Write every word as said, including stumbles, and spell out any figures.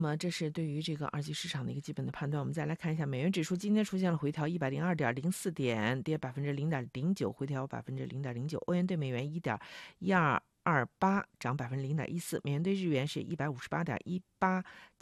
那么这是对于这个二级市场的一个基本的判断。我们再来看一下美元指数，今天出现了回调一百零二点零四点，跌百分之零点零九，回调百分之零点零九。欧元对美元一点一二二八，涨百分之零点一四。美元对日元是一百五十八点一八。